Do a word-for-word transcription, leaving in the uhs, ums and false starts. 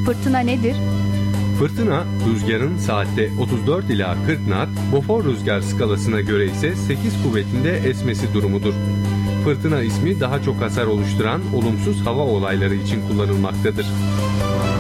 Fırtına nedir? Fırtına, rüzgarın saatte otuz dört ila kırk knot, Beaufort rüzgar skalasına göre ise sekiz kuvvetinde esmesi durumudur. Fırtına ismi daha çok hasar oluşturan olumsuz hava olayları için kullanılmaktadır.